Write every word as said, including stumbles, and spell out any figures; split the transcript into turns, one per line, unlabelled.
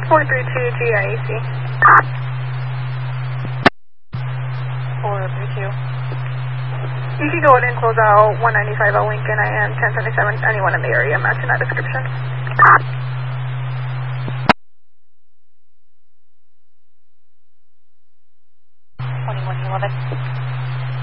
four three two G I A C.
four three two.
You can go ahead and close out one ninety-five L Lincoln. I am ten seventy-seven. Anyone in the area matching that description.